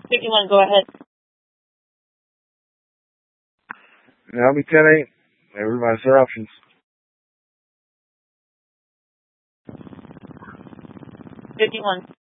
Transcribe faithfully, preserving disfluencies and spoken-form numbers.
fifty-one, go ahead. I'll be ten eight. Everybody's their options. fifty-one.